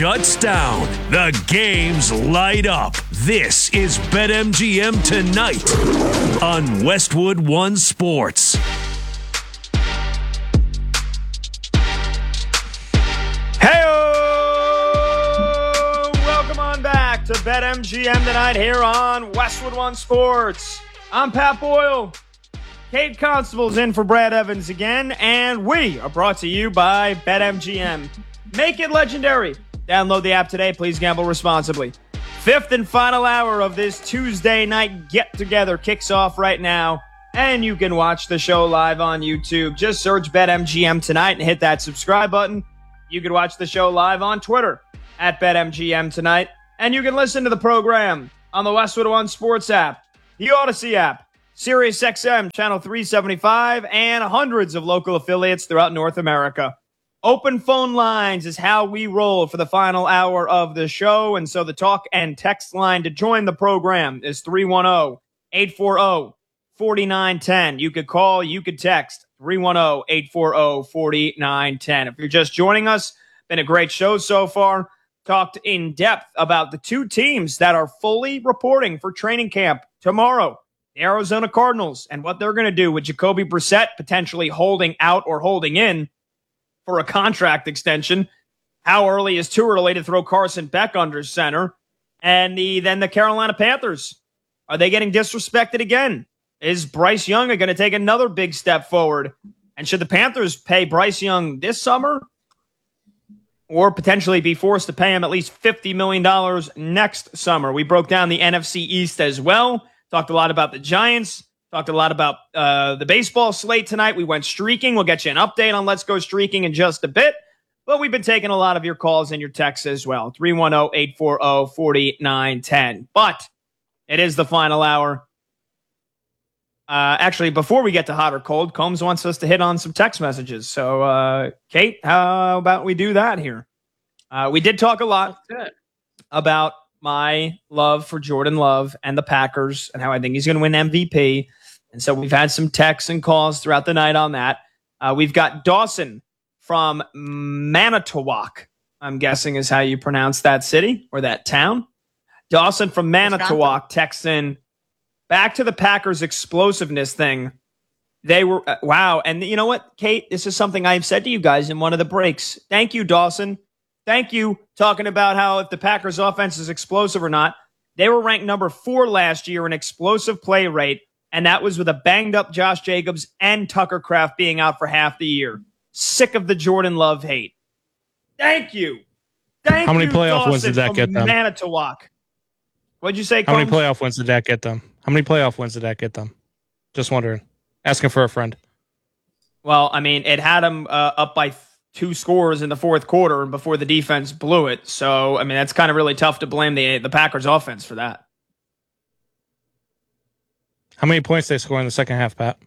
Shuts down. The games light up. This is BetMGM Tonight on Westwood One Sports. Hey-o! Welcome on back to BetMGM Tonight here on Westwood One Sports. I'm Pat Boyle. Kate Constable's in for Brad Evans again, and we are brought to you by BetMGM. Make it legendary. Download the app today. Please gamble responsibly. Fifth and final hour of this Tuesday night get-together kicks off right now, and you can watch the show live on YouTube. Just search BetMGM Tonight and hit that subscribe button. You can watch the show live on Twitter at BetMGM Tonight, and you can listen to the program on the Westwood One Sports app, the Odyssey app, SiriusXM Channel 375, and hundreds of local affiliates throughout North America. Open phone lines is how we roll for the final hour of the show. And so the talk and text line to join the program is 310-840-4910. You could call, you could text 310-840-4910. If you're just joining us, been a great show so far. Talked in depth about the two teams that are fully reporting for training camp tomorrow. The Arizona Cardinals and what they're going to do with Jacoby Brissett potentially holding out or holding in for a contract extension. How early is too early to throw Carson Beck under center? And then the Carolina Panthers. Are they getting disrespected again? Is Bryce Young going to take another big step forward? And should the Panthers pay Bryce Young this summer? Or potentially be forced to pay him at least $50 million next summer? We broke down the NFC East as well. Talked a lot about the Giants. Talked a lot about the baseball slate tonight. We went streaking. We'll get you an update on Let's Go Streaking in just a bit. But we've been taking a lot of your calls and your texts as well. 310-840-4910. But it is the final hour. Actually, before we get to hot or cold, Combs wants us to hit on some text messages. So, Kate, how about we do that here? We did talk a lot about my love for Jordan Love and the Packers and how I think he's going to win MVP. And so we've had some texts and calls throughout the night on that. We've got Dawson from Manitowoc, I'm guessing is how you pronounce that city or that town. Dawson from Manitowoc texts in, back to the Packers explosiveness thing. They were, wow. And you know what, Kate? This is something I've said to you guys in one of the breaks. Thank you, Dawson. Thank you. Talking about how if the Packers offense is explosive or not. They were ranked number 4 last year in explosive play rate, and that was with a banged up Josh Jacobs and Tucker Kraft being out for half the year. Sick of the Jordan Love hate. Thank you. How many playoff wins did that get them? Manitowoc. What'd you say, How Combs? many playoff wins did that get them? How many playoff wins did that get them? Just wondering. Asking for a friend. Well, I mean, it had them up by 2 scores in the fourth quarter before the defense blew it. So, I mean, that's kind of really tough to blame the Packers offense for that. How many points they score in the second half, Pat?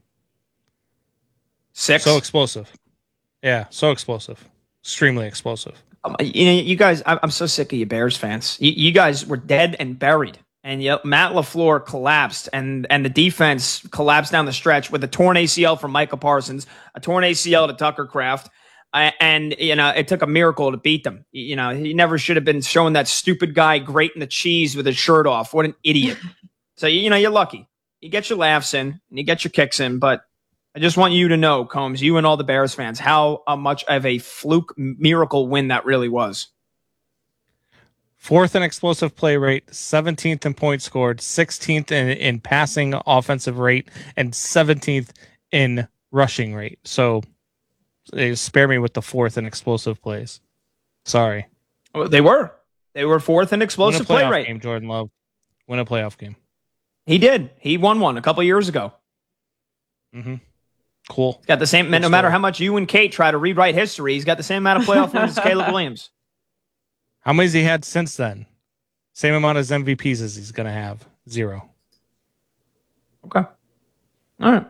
6. So explosive. Yeah, so explosive. Extremely explosive. You guys, I'm so sick of you Bears fans. You guys were dead and buried. And yet Matt LaFleur collapsed, and the defense collapsed down the stretch with a torn ACL from Michael Parsons, a torn ACL to Tucker Kraft. And, you know, it took a miracle to beat them. You know, he never should have been showing that stupid guy grating the cheese with his shirt off. What an idiot. So, you know, you're lucky. You get your laughs in and you get your kicks in. But I just want you to know, Combs, you and all the Bears fans, how much of a fluke miracle win that really was. 4th in explosive play rate, 17th in points scored, 16th in passing offensive rate, and 17th in rushing rate. So they spare me with the 4th in explosive plays. Sorry. Well, they were 4th in explosive play rate. Game, Jordan Love. Win a playoff game. He did. He won one a couple years ago. Mm-hmm. Cool. He's got the same, no matter how much you and Kate try to rewrite history, he's got the same amount of playoff wins as Caleb Williams. How many has he had since then? Same amount as MVPs as he's going to have. 0. Okay. All right.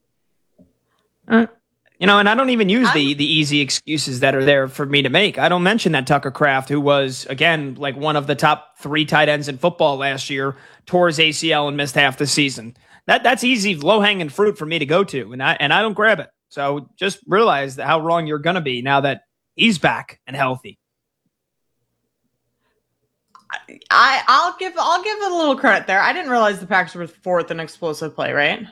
You know, and I don't even use the easy excuses that are there for me to make. I don't mention that Tucker Kraft, who was, again, like one of the top 3 tight ends in football last year, tore his ACL and missed half the season. That's easy, low-hanging fruit for me to go to, and I don't grab it. So just realize how wrong you're going to be now that he's back and healthy. I'll give it a little credit there. I didn't realize the Packers were fourth in explosive play, right?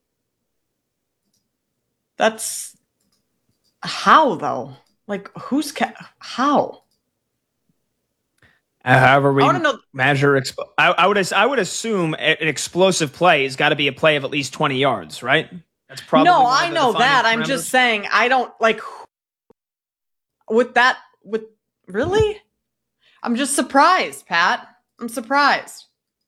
That's how though. Like how? However we I wanna know- measure, I would assume an explosive play has got to be a play of at least 20 yards, right? That's probably No, one of I the know that. defining I'm just parameters. saying I don't like with really? I'm just surprised, Pat. I'm surprised.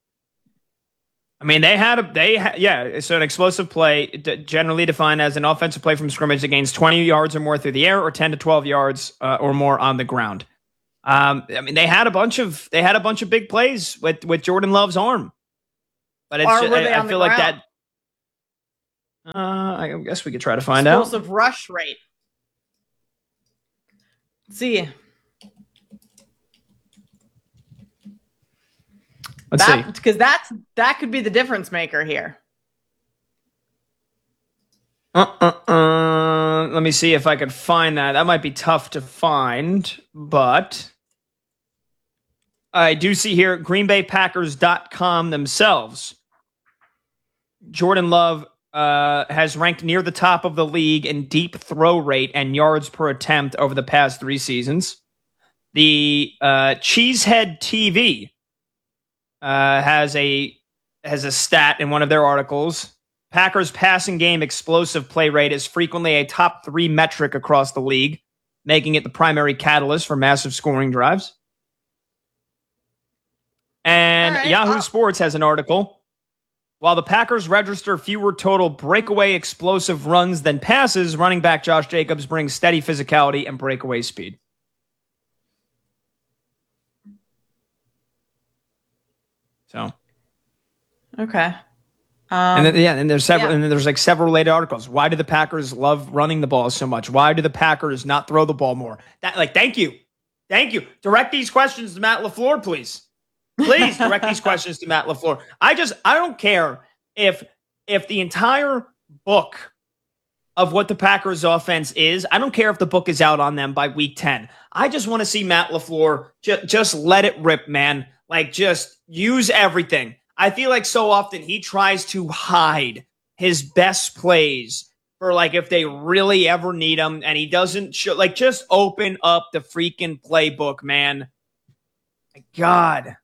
I mean, so an explosive play, generally defined as an offensive play from scrimmage that gains 20 yards or more through the air, or 10 to 12 yards or more on the ground. I mean, they had a bunch of big plays with Jordan Love's arm, but it's I feel like that. I guess we could try to find out. Explosive rush rate. Let's see. Let's see. Because that could be the difference maker here. Let me see if I could find that. That might be tough to find, but I do see here GreenBayPackers.com themselves. Jordan Love has ranked near the top of the league in deep throw rate and yards per attempt over the past 3 seasons. The Cheesehead TV has a stat in one of their articles. Packers passing game explosive play rate is frequently a top 3 metric across the league, making it the primary catalyst for massive scoring drives. And Yahoo Sports has an article. While the Packers register fewer total breakaway explosive runs than passes, running back Josh Jacobs brings steady physicality and breakaway speed. So, okay. And there's several, and then there's like several related articles. Why do the Packers love running the ball so much? Why do the Packers not throw the ball more? Thank you. Direct these questions to Matt LaFleur, please. Please direct these questions to Matt LaFleur. I don't care if the entire book of what the Packers offense is, I don't care if the book is out on them by week 10. I just want to see Matt LaFleur just let it rip, man. Like, just use everything. I feel like so often he tries to hide his best plays for like if they really ever need them, and he doesn't show, like, just open up the freaking playbook, man. My God.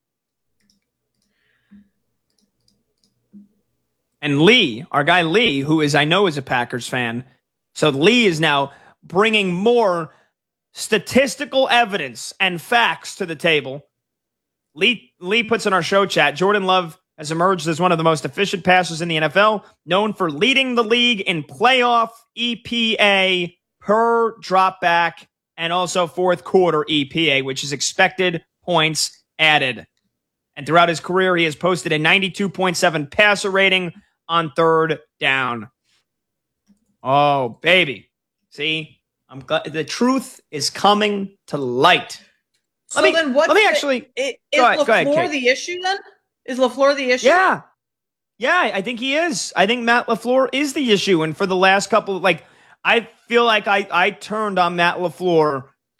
And Lee, our guy Lee, who I know is a Packers fan. So Lee is now bringing more statistical evidence and facts to the table. Lee puts in our show chat, Jordan Love has emerged as one of the most efficient passers in the NFL, known for leading the league in playoff EPA per dropback and also fourth quarter EPA, which is expected points added. And throughout his career, he has posted a 92.7 passer rating on third down. Oh, baby. See, I'm glad the truth is coming to light. Is LaFleur the issue then? Is LaFleur the issue? Yeah, I think he is. I think Matt LaFleur is the issue. And for the last couple, I feel like I turned on Matt LaFleur.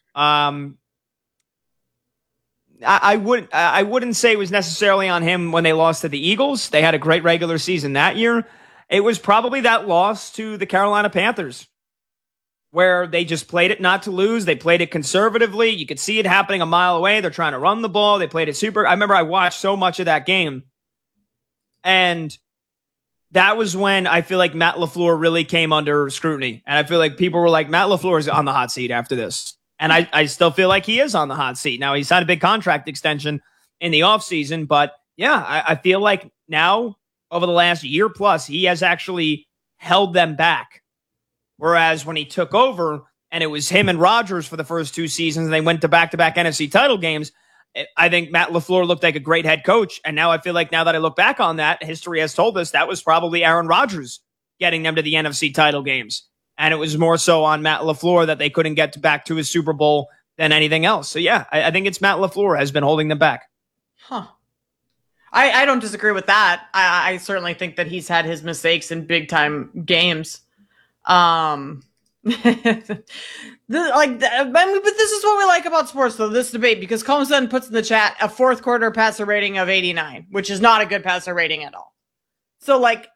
I wouldn't say it was necessarily on him when they lost to the Eagles. They had a great regular season that year. It was probably that loss to the Carolina Panthers, where they just played it not to lose. They played it conservatively. You could see it happening a mile away. They're trying to run the ball. They played it super. I remember I watched so much of that game. And that was when I feel like Matt LaFleur really came under scrutiny. And I feel like people were like, Matt LaFleur is on the hot seat after this. And I still feel like he is on the hot seat. Now, he signed a big contract extension in the offseason. But yeah, I feel like now, over the last year plus, he has actually held them back. Whereas when he took over and it was him and Rodgers for the first 2 seasons and they went to back-to-back NFC title games, I think Matt LaFleur looked like a great head coach. And now I feel like now that I look back on that, history has told us that was probably Aaron Rodgers getting them to the NFC title games. And it was more so on Matt LaFleur that they couldn't get back to his Super Bowl than anything else. So yeah, I think it's Matt LaFleur has been holding them back. Huh. I don't disagree with that. I certainly think that he's had his mistakes in big-time games. Not But this is what we like about sports, though, this debate, because Combs then puts in the chat a fourth quarter passer rating of 89, which is not a good passer rating at all. So, like,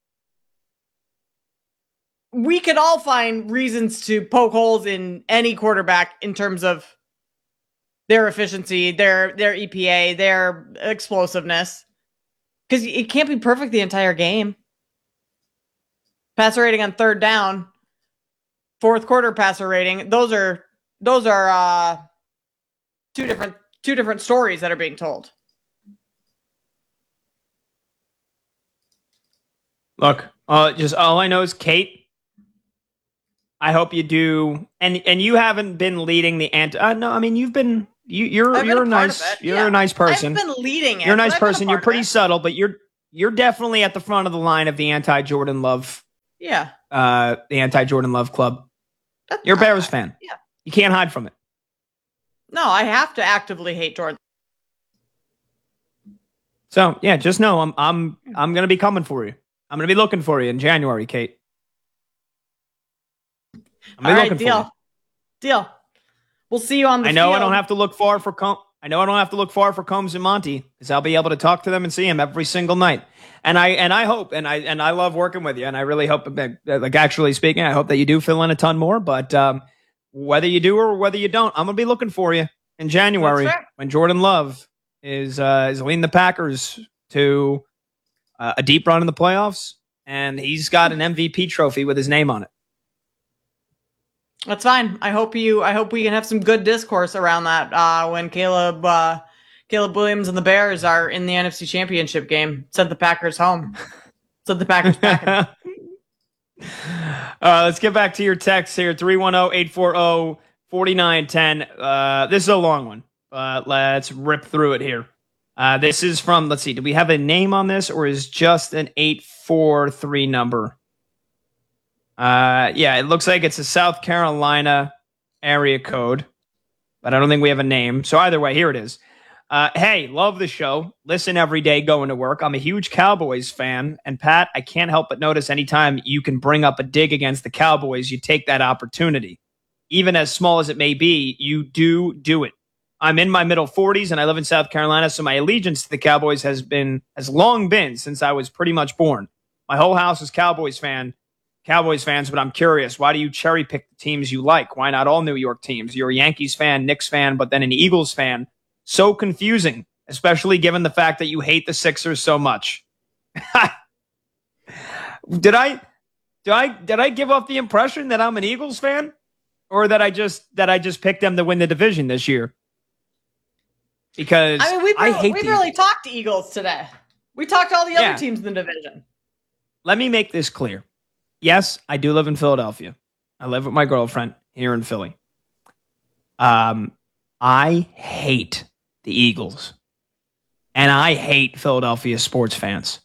we could all find reasons to poke holes in any quarterback in terms of their efficiency, their EPA, their explosiveness, because it can't be perfect the entire game. Passer rating on third down, fourth quarter passer rating, those are two different stories that are being told. Look, just all I know is, Kate, I hope you do, and you haven't been leading the no, I mean, you've been you're a nice person. I've been leading it. You're a nice person. You're pretty subtle, but you're definitely at the front of the line of the anti-Jordan Love. Yeah. The anti-Jordan Love club. You're a Bears fan. Yeah. You can't hide from it. No, I have to actively hate Jordan. So yeah, just know I'm gonna be coming for you. I'm gonna be looking for you in January, Kate. All right, deal. We'll see you on the I know field. I don't have to look far for Combs and Monty, because I'll be able to talk to them and see him every single night. And I hope, and I love working with you, and I really hope, like, actually speaking, I hope that you do fill in a ton more. But whether you do or whether you don't, I'm gonna be looking for you in January when Jordan Love is leading the Packers to a deep run in the playoffs, and he's got an MVP trophy with his name on it. That's fine. I hope we can have some good discourse around that when Caleb Williams and the Bears are in the NFC Championship game. Send the Packers home. Send the Packers back. Let's get back to your text here. 310-840-4910. This is a long one. Let's rip through it here. This is from, let's see, do we have a name on this, or is just an 843 number? Yeah, it looks like it's a South Carolina area code, but I don't think we have a name. So either way, here it is. Hey, love the show. Listen every day going to work. I'm a huge Cowboys fan. And Pat, I can't help but notice anytime you can bring up a dig against the Cowboys, you take that opportunity. Even as small as it may be, you do it. I'm in my middle 40s and I live in South Carolina, so my allegiance to the Cowboys has long been since I was pretty much born. My whole house is Cowboys fans, but I'm curious, why do you cherry pick the teams you like? Why not all New York teams? You're a Yankees fan, Knicks fan, but then an Eagles fan. So confusing, especially given the fact that you hate the Sixers so much. Did I give off the impression that I'm an Eagles fan, or that I just picked them to win the division this year? Because we really talked to Eagles today. We talked to all the other teams in the division. Let me make this clear. Yes, I do live in Philadelphia. I live with my girlfriend here in Philly. I hate the Eagles, and I hate Philadelphia sports fans.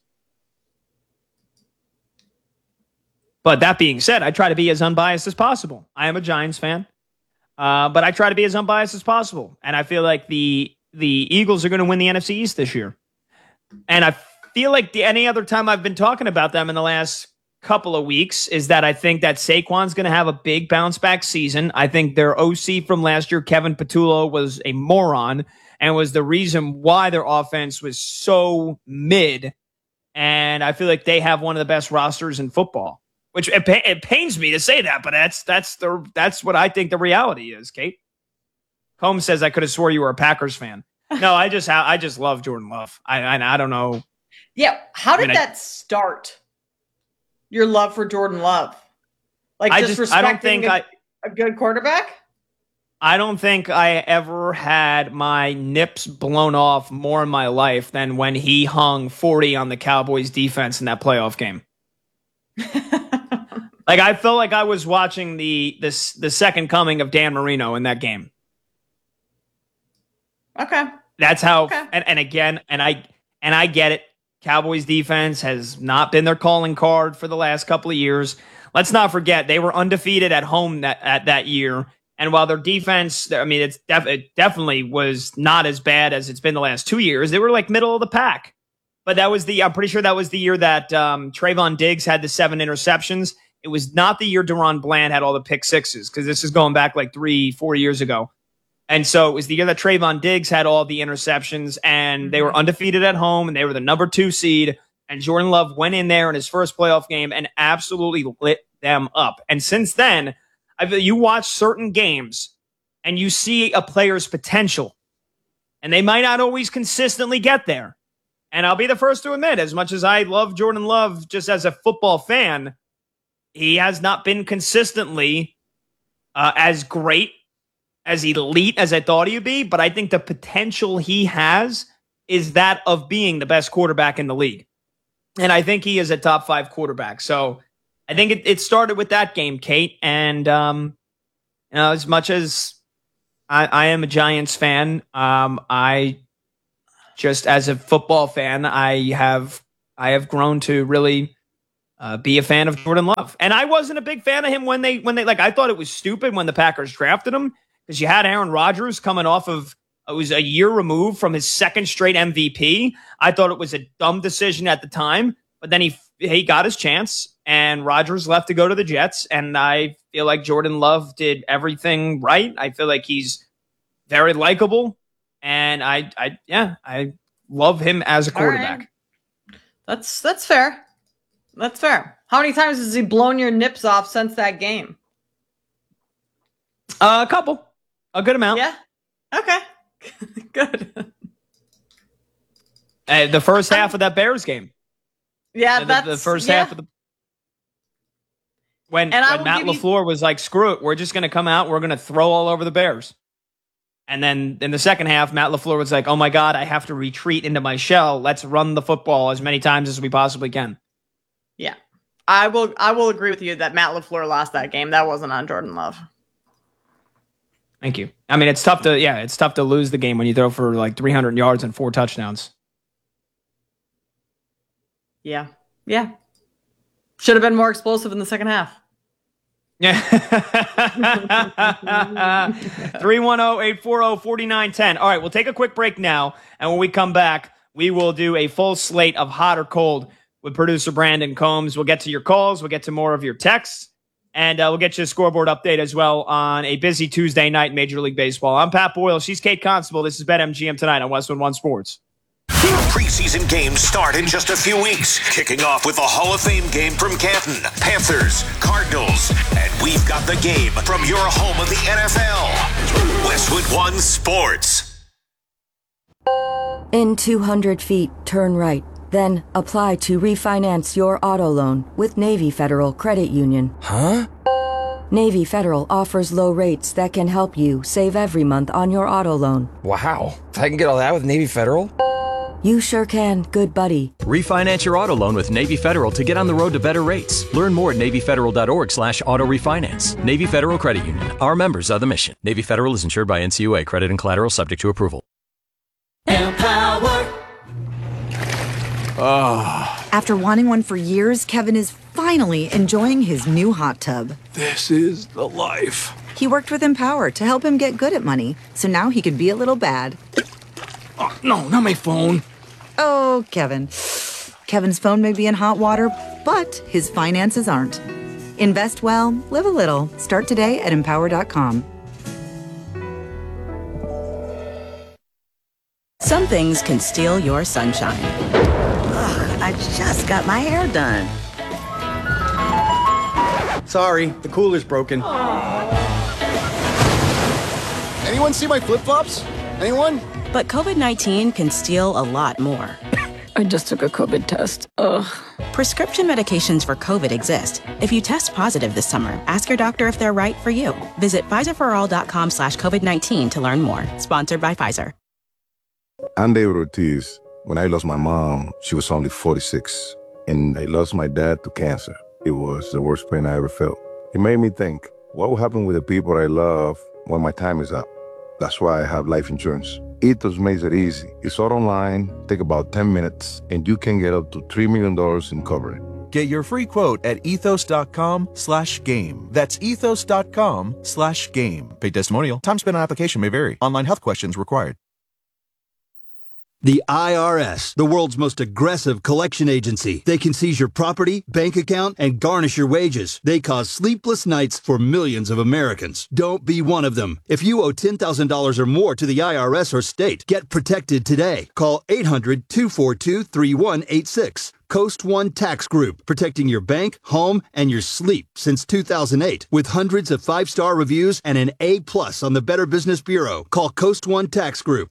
But that being said, I try to be as unbiased as possible. I am a Giants fan, but I try to be as unbiased as possible. And I feel like the Eagles are going to win the NFC East this year. And I feel like any other time I've been talking about them in the last couple of weeks is that I think that Saquon's going to have a big bounce back season. I think their OC from last year, Kevin Patullo, was a moron and was the reason why their offense was so mid. And I feel like they have one of the best rosters in football, which it pains me to say that, but that's what I think the reality is. Kate Combs says I could have swore you were a Packers fan. No, I just love Jordan Love. I don't know. Yeah, how did that start? Your love for Jordan Love, respecting a good quarterback. I don't think I ever had my nips blown off more in my life than when he hung 40 on the Cowboys defense in that playoff game. Like, I felt like I was watching the second coming of Dan Marino in that game. Okay. That's how, okay. And again, I get it. Cowboys defense has not been their calling card for the last couple of years. Let's not forget they were undefeated at home that year. And while their defense, I mean, it definitely was not as bad as it's been the last 2 years. They were like middle of the pack. But I'm pretty sure that was the year that Trayvon Diggs had the 7 interceptions. It was not the year Deron Bland had all the pick sixes, because this is going back like 3-4 years ago. And so it was the year that Trayvon Diggs had all the interceptions, and they were undefeated at home, and they were the number 2 seed. And Jordan Love went in there in his first playoff game and absolutely lit them up. And since then, you watch certain games and you see a player's potential, and they might not always consistently get there. And I'll be the first to admit, as much as I love Jordan Love just as a football fan, he has not been consistently as great, as elite as I thought he would be. But I think the potential he has is that of being the best quarterback in the league. And I think he is a top 5 quarterback. So I think it started with that game, Kate. And as much as I am a Giants fan, I just as a football fan, I have grown to really be a fan of Jordan Love. And I wasn't a big fan of him when they like, I thought it was stupid when the Packers drafted him, because you had Aaron Rodgers coming off of, it was a year removed from his second straight MVP. I thought it was a dumb decision at the time, but then he got his chance, and Rodgers left to go to the Jets. And I feel like Jordan Love did everything right. I feel like he's very likable, and I love him as a quarterback. Right. That's fair. That's fair. How many times has he blown your nips off since that game? A couple. A good amount. Yeah. Okay. Good. The first half of that Bears game. Yeah, that's the first half of the. When Matt LaFleur was like, "Screw it, we're just going to come out, we're going to throw all over the Bears." And then in the second half, Matt LaFleur was like, "Oh my God, I have to retreat into my shell. Let's run the football as many times as we possibly can." Yeah, I will agree with you that Matt LaFleur lost that game. That wasn't on Jordan Love. Thank you. I mean, it's tough to lose the game when you throw for like 300 yards and 4 touchdowns. Yeah. Should have been more explosive in the second half. Yeah. 310-840-4910. All right, we'll take a quick break now, and when we come back, we will do a full slate of hot or cold with producer Brandon Combs. We'll get to your calls, we'll get to more of your texts, and we'll get you a scoreboard update as well on a busy Tuesday night in Major League Baseball. I'm Pat Boyle. She's Kate Constable. This is BetMGM Tonight on Westwood One Sports. Preseason games start in just a few weeks, kicking off with the Hall of Fame game from Canton, Panthers, Cardinals, and we've got the game from your home of the NFL, Westwood One Sports. In 200 feet, turn right. Then apply to refinance your auto loan with Navy Federal Credit Union. Huh? Navy Federal offers low rates that can help you save every month on your auto loan. Wow. I can get all that with Navy Federal? You sure can, good buddy. Refinance your auto loan with Navy Federal to get on the road to better rates. Learn more at NavyFederal.org/auto refinance. Navy Federal Credit Union. Our members are the mission. Navy Federal is insured by NCUA. Credit and collateral subject to approval. Empower. After wanting one for years, Kevin is finally enjoying his new hot tub. This is the life. He worked with Empower to help him get good at money, so now he can be a little bad. Oh, no, not my phone. Oh, Kevin. Kevin's phone may be in hot water, but his finances aren't. Invest well, live a little. Start today at Empower.com. Some things can steal your sunshine. Ugh, I just got my hair done. Sorry, the cooler's broken. Anyone see my flip-flops? Anyone? But COVID-19 can steal a lot more. I just took a COVID test. Ugh. Prescription medications for COVID exist. If you test positive this summer, ask your doctor if they're right for you. Visit PfizerForAll.com/COVID-19 to learn more. Sponsored by Pfizer. I'm David Ortiz. When I lost my mom, she was only 46. And I lost my dad to cancer. It was the worst pain I ever felt. It made me think, what will happen with the people I love when my time is up? That's why I have life insurance. Ethos makes it easy. It's all online, take about 10 minutes, and you can get up to $3 million in coverage. Get your free quote at ethos.com/game. That's ethos.com/game. Paid testimonial. Time spent on application may vary. Online health questions required. The IRS, the world's most aggressive collection agency. They can seize your property, bank account, and garnish your wages. They cause sleepless nights for millions of Americans. Don't be one of them. If you owe $10,000 or more to the IRS or state, get protected today. Call 800-242-3186. Coast One Tax Group, protecting your bank, home, and your sleep since 2008. With hundreds of 5-star reviews and an A+ on the Better Business Bureau. Call Coast One Tax Group,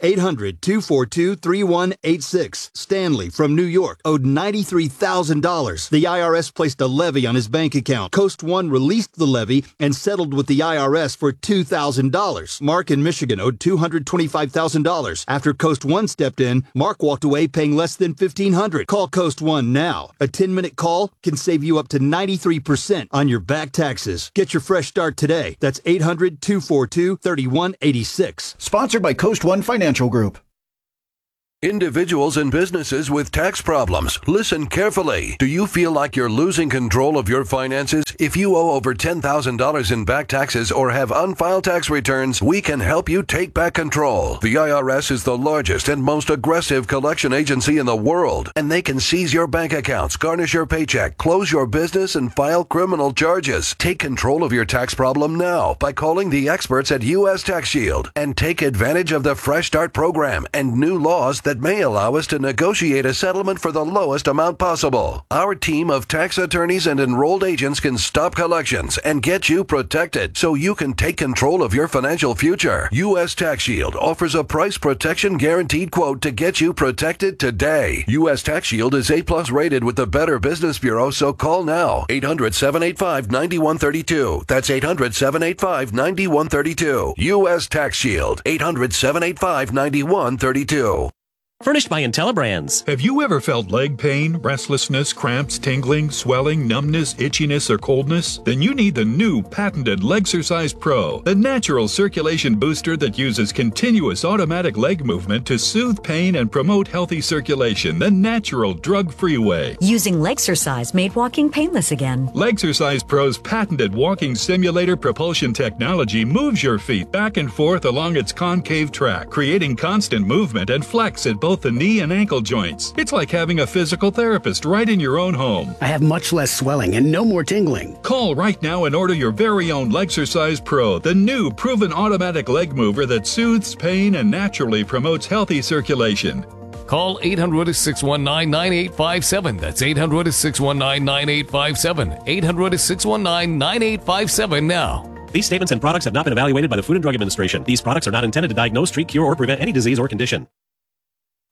800-242-3186. Stanley from New York owed $93,000. The IRS placed a levy on his bank account. Coast One released the levy and settled with the IRS for $2,000. Mark in Michigan owed $225,000. After Coast One stepped in, Mark walked away paying less than $1,500. Call Coast One now. A 10-minute call can save you up to 93% on your back taxes. Get your fresh start today. That's 800-242-3186. Sponsored by Coast One Financial Group. Individuals and businesses with tax problems, listen carefully. Do you feel like you're losing control of your finances? If you owe over $10,000 in back taxes or have unfiled tax returns, we can help you take back control. The IRS is the largest and most aggressive collection agency in the world, and they can seize your bank accounts, garnish your paycheck, close your business, and file criminal charges. Take control of your tax problem now by calling the experts at U.S. Tax Shield and take advantage of the Fresh Start program and new laws that may allow us to negotiate a settlement for the lowest amount possible. Our team of tax attorneys and enrolled agents can stop collections and get you protected so you can take control of your financial future. U.S. Tax Shield offers a price protection guaranteed quote to get you protected today. U.S. Tax Shield is A+ rated with the Better Business Bureau, so call now. 800-785-9132. That's 800-785-9132. U.S. Tax Shield. 800-785-9132. Furnished by IntelliBrands. Have you ever felt leg pain, restlessness, cramps, tingling, swelling, numbness, itchiness, or coldness? Then you need the new patented Legsercise Pro, the natural circulation booster that uses continuous automatic leg movement to soothe pain and promote healthy circulation the natural, drug-free way. Using Legsercise made walking painless again. Legsercise Pro's patented walking simulator propulsion technology moves your feet back and forth along its concave track, creating constant movement and flex at both the knee and ankle joints. It's like having a physical therapist right in your own home. I have much less swelling and no more tingling. Call right now and order your very own Legsercise Pro, the new proven automatic leg mover that soothes pain and naturally promotes healthy circulation. Call 800-619-9857. That's 800-619-9857. 800-619-9857 now. These statements and products have not been evaluated by the Food and Drug Administration. These products are not intended to diagnose, treat, cure, or prevent any disease or condition.